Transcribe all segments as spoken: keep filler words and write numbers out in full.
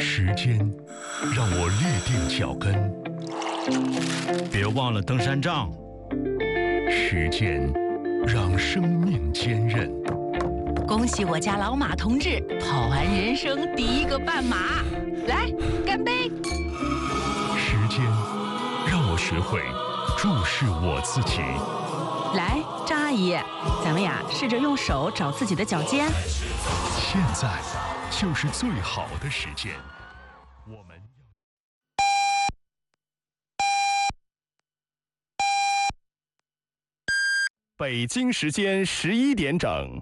时间让我立定脚跟， 别忘了登山杖。 时间让生命坚韧。 恭喜我家老马同志跑完人生第一个半马，来干杯！ 时间让我学会注视我自己。 来，张阿姨，咱们呀试着用手找自己的脚尖。 现在就是最好的时间。我们北京时间十一点整。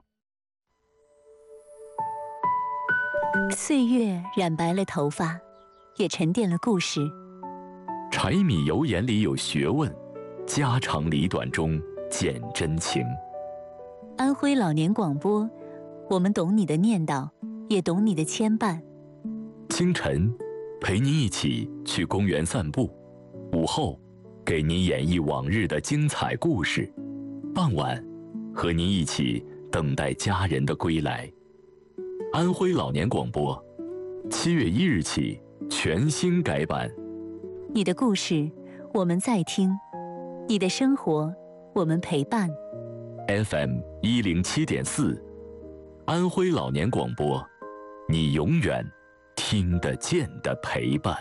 岁月染白了头发，也沉淀了故事。 柴米油盐里有学问，家长里短中见真情。 安徽老年广播，我们懂你的念叨，也懂你的牵绊。 清晨，陪您一起去公园散步；午后，给您演绎往日的精彩故事；傍晚，和您一起等待家人的归来。安徽老年广播，七月一日起全新改版。 你的故事，我们在听；你的生活，我们陪伴。 F M 一零七点四，安徽老年广播，你永远听得见的陪伴。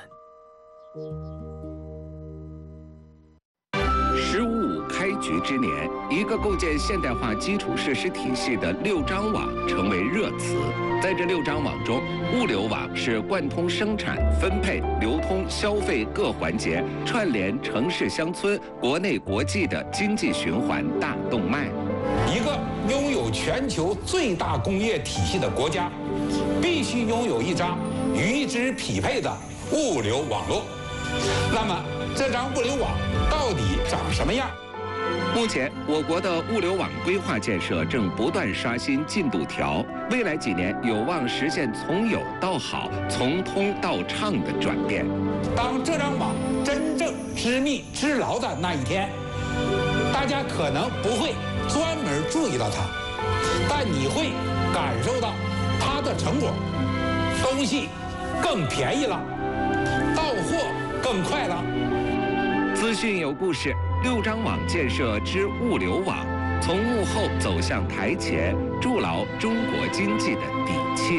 十五五开局之年，一个构建现代化基础设施体系的六张网成为热词。在这六张网中，物流网是贯通生产、分配、流通、消费各环节，串联城市乡村、国内国际的经济循环大动脉。 一个拥有全球最大工业体系的国家，必须拥有一张与之匹配的物流网络。那么，这张物流网到底长什么样？ 目前，我国的物流网规划建设正不断刷新进度条，未来几年有望实现从有到好、从通到畅的转变。 当这张网真正织密织牢的那一天，大家可能不会专门注意到它，但你会感受到它的成果，东西更便宜了，到货更快了。 资讯有故事，六张网建设之物流网，从幕后走向台前，筑牢中国经济的底气。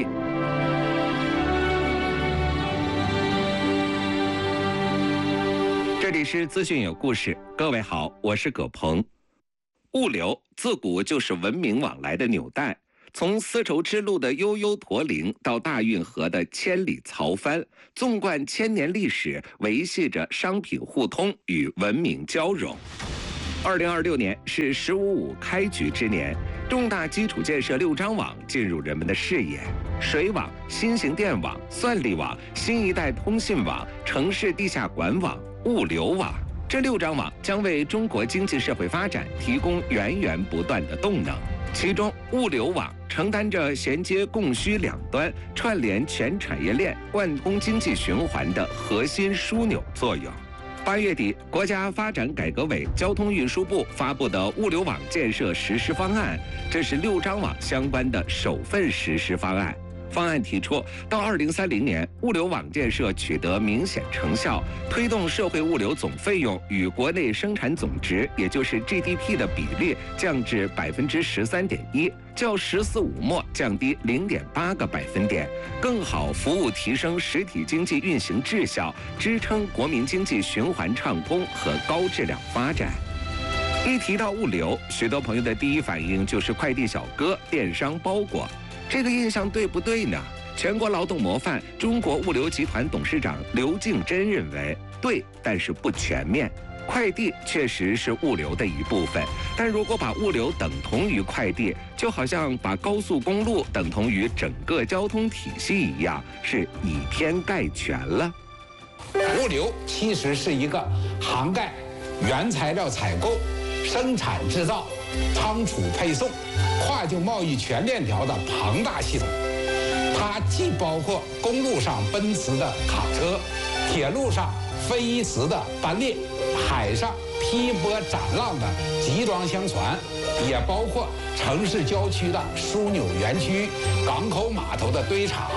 这里是资讯有故事，各位好，我是葛鹏。物流自古就是文明往来的纽带，从丝绸之路的悠悠驼铃到大运河的千里槽帆，纵贯千年历史，维系着商品互通与文明交融。二零二六年是“十五五”开局之年，重大基础建设六张网进入人们的视野：水网、新型电网、算力网、新一代通信网、城市地下管网、物流网。这六张网将为中国经济社会发展提供源源不断的动能。其中，物流网承担着衔接供需两端、串联全产业链、贯通经济循环的核心枢纽作用。八月底，国家发展改革委、交通运输部发布的物流网建设实施方案，这是六张网相关的首份实施方案。方案提出，到二零三零年，物流网建设取得明显成效，推动社会物流总费用与国内生产总值，也就是 G D P 的比例降至百分之十三点一，较“十四五”末降低零点八个百分点，更好服务提升实体经济运行质效，支撑国民经济循环畅通和高质量发展。一提到物流，许多朋友的第一反应就是快递小哥、电商包裹。这个印象对不对呢？全国劳动模范、中国物流集团董事长刘敬珍认为，对，但是不全面。快递确实是物流的一部分，但如果把物流等同于快递，就好像把高速公路等同于整个交通体系一样，是以偏概全了。 物流其实是一个涵盖原材料采购、生产制造、仓储配送、跨境贸易全链条的庞大系统，它既包括公路上奔驰的卡车，铁路上飞驰的班列，海上劈波斩浪的集装箱船，也包括城市郊区的枢纽园区、港口码头的堆场、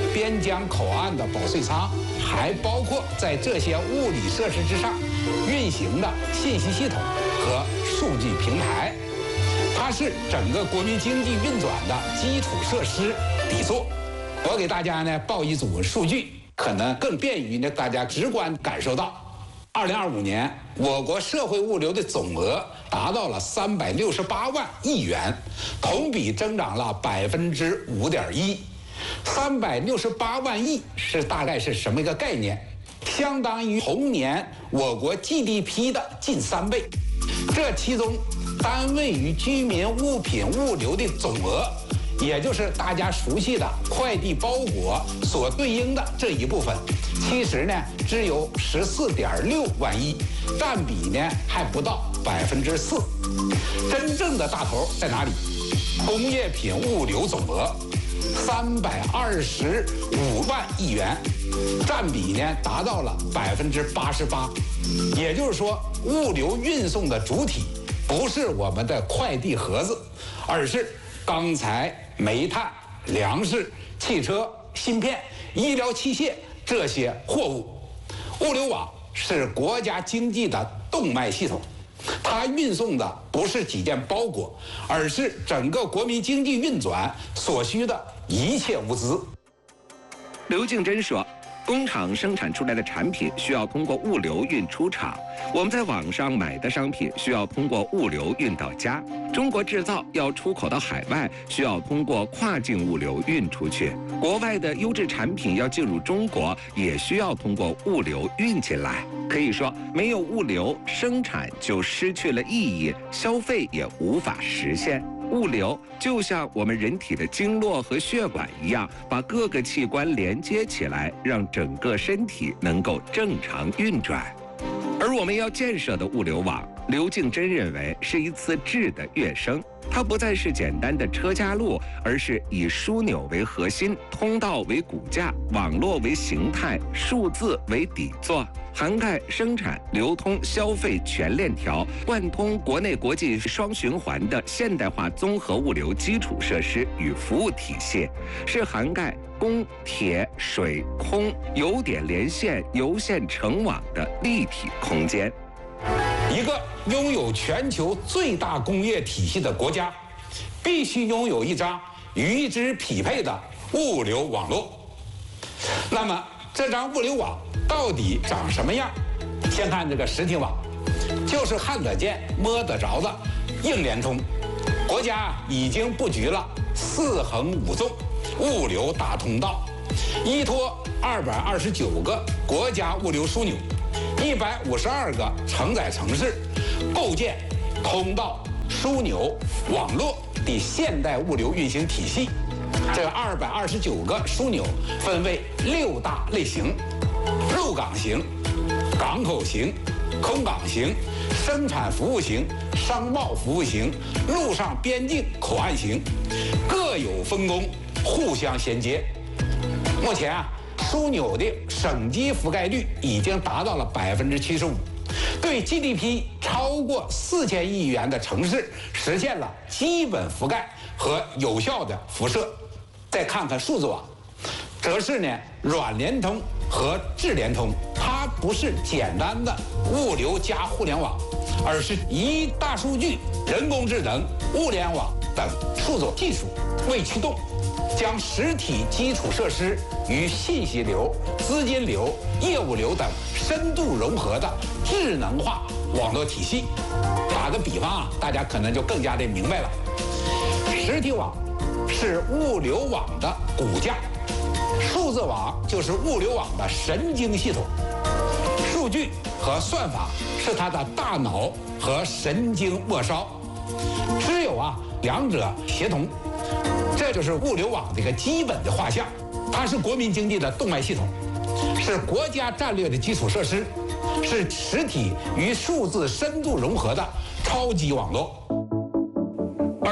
边疆口岸的保税仓，还包括在这些物理设施之上运行的信息系统和数据平台。它是整个国民经济运转的基础设施底座。我给大家呢报一组数据，可能更便于呢大家直观感受到。二零二五年，我国社会物流的总额达到了三百六十八万亿元，同比增长了百分之五点一。三百六十八万亿是大概是什么一个概念？相当于同年我国 G D P 的近三倍。这其中，单位与居民物品物流的总额，也就是大家熟悉的快递包裹所对应的这一部分，其实呢只有十四点六万亿，占比呢还不到百分之四。真正的大头在哪里？工业品物流总额三百二十五万亿元，占比呢达到了百分之八十八。也就是说，物流运送的主体不是我们的快递盒子，而是钢材、煤炭、粮食、汽车、芯片、医疗器械这些货物。物流网是国家经济的动脉系统，它运送的不是几件包裹，而是整个国民经济运转所需的一切物资。 刘敬珍说，工厂生产出来的产品需要通过物流运出厂，我们在网上买的商品需要通过物流运到家。中国制造要出口到海外，需要通过跨境物流运出去。国外的优质产品要进入中国，也需要通过物流运进来。可以说，没有物流，生产就失去了意义，消费也无法实现。物流就像我们人体的经络和血管一样，把各个器官连接起来，让整个身体能够正常运转。而我们要建设的物流网，刘敬珍认为是一次质的跃升。它不再是简单的车家路，而是以枢纽为核心，通道为骨架，网络为形态，数字为底座，涵盖生产、流通、消费全链条，贯通国内国际双循环的现代化综合物流基础设施与服务体系，是涵盖公、铁、水、空、油点连线、邮线成网的立体空间。 一个拥有全球最大工业体系的国家，必须拥有一张与之匹配的物流网络。那么，这张物流网到底长什么样？先看这个实体网，就是看得见、摸得着的硬联通。国家已经布局了四横五纵物流大通道，依托二百二十九个国家物流枢纽，一百五十二个承载城市，构建通道、枢纽、网络的现代物流运行体系。这二百二十九个枢纽分为六大类型：陆港型、港口型、空港型、生产服务型、商贸服务型、陆上边境口岸型，各有分工，互相衔接。目前啊，枢纽的省级覆盖率已经达到了百分之七十五，对 G D P 超过四千亿元的城市实现了基本覆盖和有效的辐射。再看看数字网，则是呢软联通和智联通，它不是简单的物流加互联网，而是以大数据、人工智能、物联网等数字技术为驱动，将实体基础设施与信息流、资金流、业务流等深度融合的智能化网络体系。打个比方啊，大家可能就更加的明白了。实体网是物流网的骨架，数字网就是物流网的神经系统，数据和算法是它的大脑和神经末梢。只有啊两者协同，这就是物流网的一个基本的画像。它是国民经济的动脉系统，是国家战略的基础设施，是实体与数字深度融合的超级网络。 二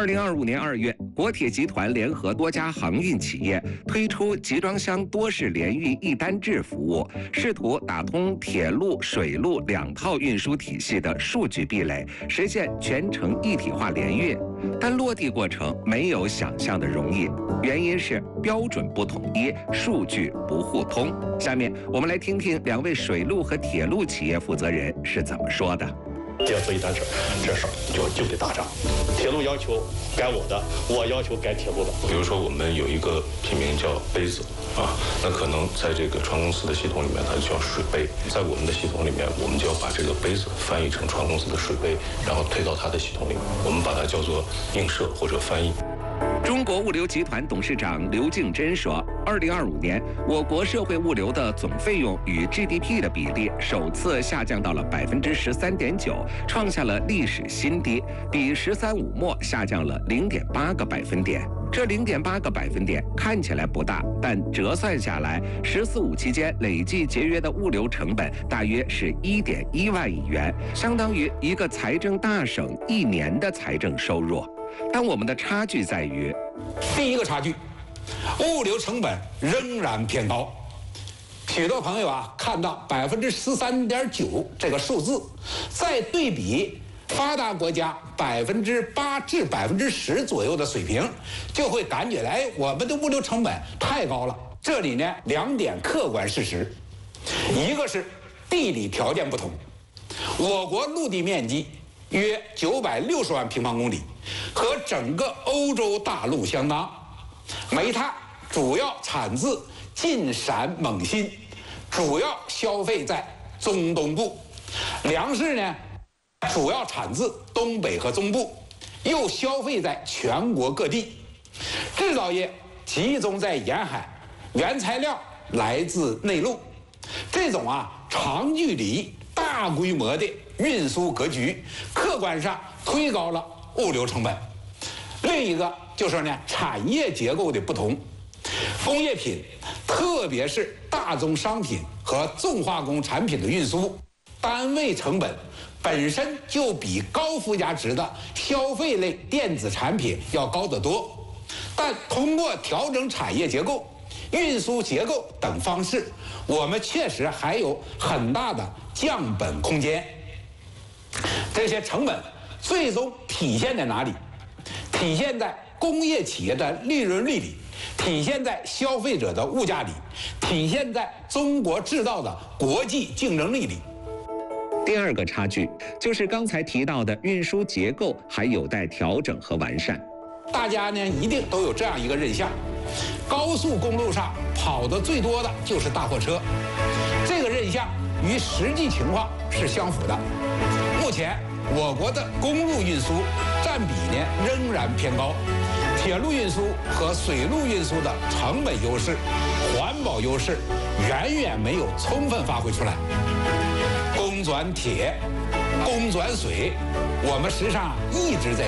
二零二五年二月，国铁集团联合多家航运企业推出集装箱多式联运一单制服务，试图打通铁路、水路两套运输体系的数据壁垒，实现全程一体化联运。但落地过程没有想象的容易，原因是标准不统一，数据不互通。下面我们来听听两位水路和铁路企业负责人是怎么说的。 要做一单事儿，这事儿就就得打仗。铁路要求改我的，我要求改铁路的。 比如说，我们有一个品名叫杯子啊，那可能在这个船公司的系统里面，它就叫水杯；在我们的系统里面，我们就要把这个杯子翻译成船公司的水杯，然后推到它的系统里面，我们把它叫做映射或者翻译。 中国物流集团董事长刘敬珍说，二零二五年，我国社会物流的总费用与 G D P 的比例首次下降到了百分之十三点九，创下了历史新低，比“十三五”末下降了零点八个百分点。这零点八个百分点看起来不大，但折算下来，“十四五”期间累计节约的物流成本大约是一点一万亿元，相当于一个财政大省一年的财政收入。但我们的差距在于， 第一个差距，物流成本仍然偏高。许多朋友啊，看到百分之十三点九这个数字，再对比发达国家百分之八至百分之十左右的水平，就会感觉哎，我们的物流成本太高了。这里呢，两点客观事实，一个是地理条件不同，我国陆地面积约九百六十万平方公里，和整个欧洲大陆相当。煤炭主要产自晋陕蒙辛，主要消费在中东部；粮食呢，主要产自东北和中部，又消费在全国各地。制造业集中在沿海，原材料来自内陆。这种啊长距离、大规模的运输格局，客观上推高了物流成本。另一个就是呢，产业结构的不同。工业品，特别是大宗商品和重化工产品的运输，单位成本本身就比高附加值的消费类电子产品要高得多。但通过调整产业结构、运输结构等方式，我们确实还有很大的降本空间。这些成本最终体现在哪里？体现在工业企业的利润率里，体现在消费者的物价里，体现在中国制造的国际竞争力里。 第二个差距就是刚才提到的运输结构还有待调整和完善。 大家呢一定都有这样一个认象，高速公路上跑得最多的就是大货车，这个认象与实际情况是相符的。目前我国的公路运输占比呢仍然偏高，铁路运输和水路运输的成本优势、环保优势远远没有充分发挥出来。公转铁、公转水，我们实际上一直在